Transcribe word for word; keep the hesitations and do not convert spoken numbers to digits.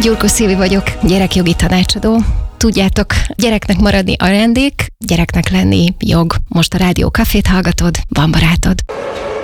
Gyurkó Szilvi vagyok, gyerekjogi tanácsadó. Tudjátok, gyereknek maradni ajándék, gyereknek lenni jog. Most a Rádió Cafét hallgatod, van barátod.